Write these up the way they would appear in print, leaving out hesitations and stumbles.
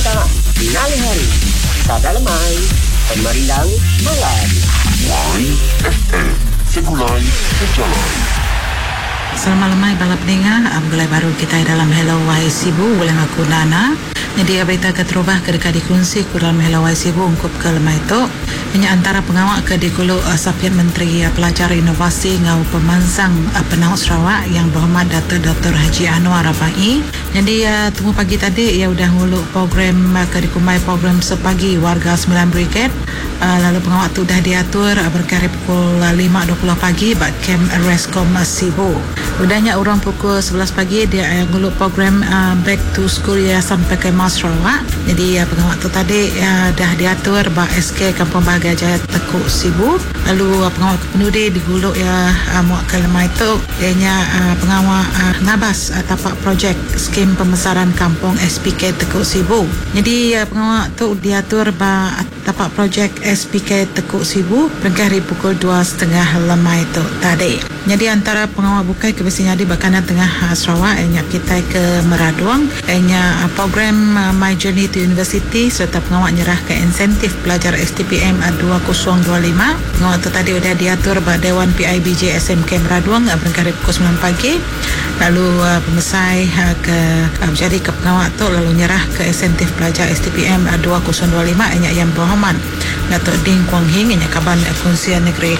Antara Finale Hari Sadar Lemai Pemerindang Malam YFM Segulai Berjalan. Selamat lemai bala pendengar, mulai baru kita dalam Hello Wahai Sibu boleh aku Nana. Jadi berita keterubah ke dekat dikunci ke dalam Hello Wahai Sibu ungkup ke lemai tu. Hanya antara pengawal ke dikulu Safian Menteri Pelajar Inovasi ngau pemansang Penang Sarawak yang berhormat Dr. Haji Anwar Rabai. Jadi tunggu pagi tadi ia sudah nguluk program ke dikumai program sepagi warga 9 Brigade. Lalu pengawal tu dah diatur berkali pukul 5.20 pagi bak kem Rescom Sibu. Udahnya orang pukul 11 pagi dia nguluk program Back to School Yayasan PKM Sarawak. Jadi pengawal tu tadi dah diatur bak SK Kampung Bahagia Jaya Tekuk Sibu. Lalu pengawal kepenudi diguluk muak ke lemai tu ianya pengawal ngabas tapak projek skim pembesaran kampung SPK Tekuk Sibu. Jadi pengawal tu diatur bak tapak projek SPK Tekuk Sibu berkali pukul 2.30 lemai tu tadi. Jadi antara pengawal bukai ke besi nyadi bakanan tengah Sarawak ianya kita ke Meraduang ianya program My Journey to University serta pengawal nyerah ke insentif pelajar STPM 2025. Pengawal tu tadi sudah diatur pada Dewan PIBJ SMK Meraduang berkali pukul 9 pagi. Lalu pemesai ke jadi ke pengawal tu lalu nyerah ke insentif pelajar STPM 2025 ianya yang berhormat Datuk Ding Kuang Hing ianya Kaban Konsian Negeri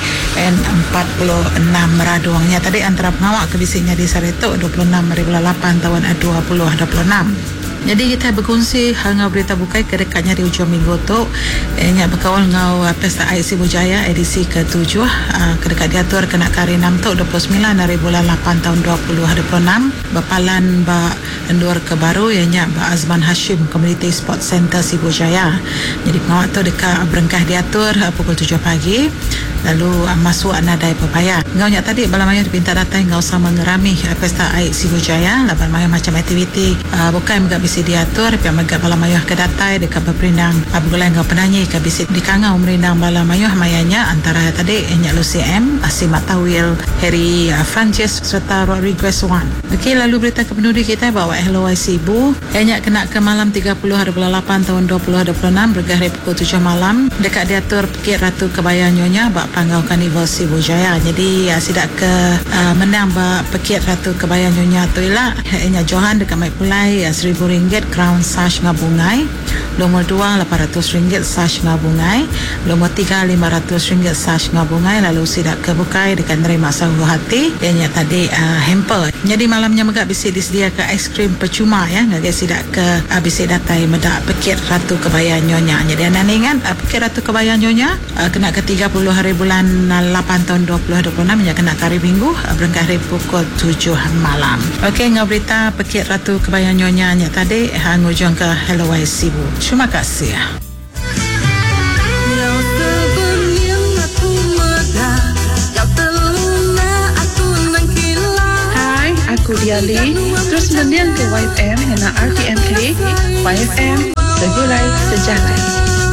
N46 Meraduangnya tadi antara pengawal ke bisanya di Sareto 26/8 tahun 2026. Jadi kita berkongsi hal ngau berita bukai ke dekatnya di hujung minggu tu ianya berkawal ngau Pesta Air Sibu Jaya edisi ke-7 ke dekat diatur kena kari 6 tu 29/8 tahun 2026 berpalan ba endur ke baru ianya ba Azman Hashim Community Sport Center Sibu Jaya. Jadi pengawal tu dekat berengkah diatur pukul 7 pagi lalu masuk nadai pepaya. Ngaunya tadi balamaya dipinta datang ngau sama ngerami Pesta Air Sibu Jaya laban maya macam aktiviti bukan megak bisi diatur pihak megak balamaya ke datai dekat berperindang abgulai ngau penanyi ke bisi dikangau merindang balamaya mayanya antara tadi ianya Lucy M, Asimat Tawil, Harry Francis serta Rodriguez Wan. Okey, lalu berita kepenudi kita bawa Hello Wahai Sibu ianya kena ke malam 30/8 tahun 2026 bergahri pukul 7 malam dekat diatur Bukit Ratu Kebayan Nyonya bak Panggau Karnival Sibu Jaya. Jadi sidak ke menang bak Bukit Ratu Kebayan Nyonya tu ialah ianya Johan dekat mai pulai RM1,000 crown sash ngabungai, nombor 2 RM800 sash ngabungai, nombor 3 RM500 sash ngabungai. Lalu sidak ke bukai dekat nerima sanggup hati ianya tadi hamper. Jadi malamnya megak bisi disedia ke aiskrim percuma ya ngagai sidak ke bisi datai medak Bukit Ratu Kebayan Nyonya. Jadi anda ingat Bukit Ratu Kebayan Nyonya kena ke 30 hari bulan 8 tahun 2026 yang kena hari minggu berengkari pukul 7 malam. Okey, ngau berita Bukit Ratu Kebayan Nyonya nya tadi ngujung ke Hello Wahai Sibu. Terima kasih. Hai, aku Diali. Terus mendiang ke YFM hena RTMK YFM Segulai Sejalan.